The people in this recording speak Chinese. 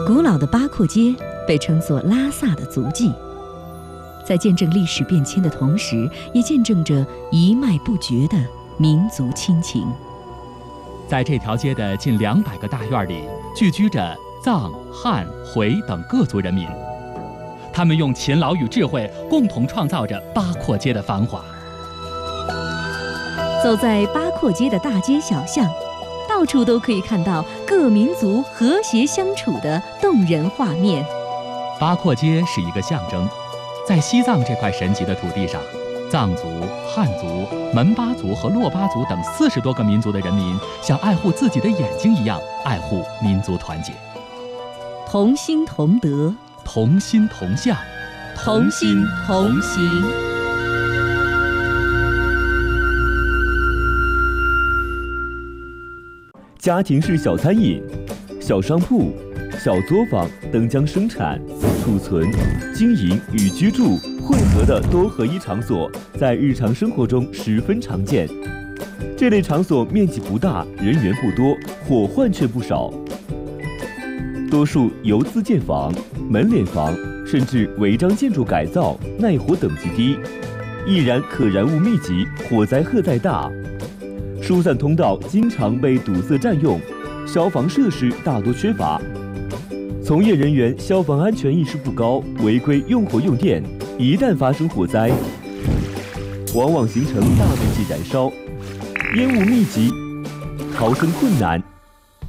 古老的八廓街被称作拉萨的足迹，在见证历史变迁的同时，也见证着一脉不绝的民族亲情。 在这条街的近200个大院里，聚居着藏、汉、回等各族人民，他们用勤劳与智慧共同创造着八廓街的繁华。 走在八廓街的大街小巷，到处都可以看到各民族和谐相处的动人画面。 八廓街是一个象征，在西藏这块神奇的土地上，藏族、汉族、门巴族和珞巴族等40多个民族的人民，像爱护自己的眼睛一样爱护民族团结。 同心同德， 同心同向， 同心同行。 家庭式小餐饮、小商铺、小作坊等将生产、储存、经营与居住混合的多合一场所，在日常生活中十分常见。这类场所面积不大，人员不多，伙患却不少。多数由自建房、门脸房，甚至违章建筑改造，耐火等级低，易燃可燃物密集，火灾荷载大。疏散通道经常被堵塞占用，消防设施大多缺乏，从业人员消防安全意识不高，违规用火用电，一旦发生火灾，往往形成大面积燃烧，烟雾密集，逃生困难，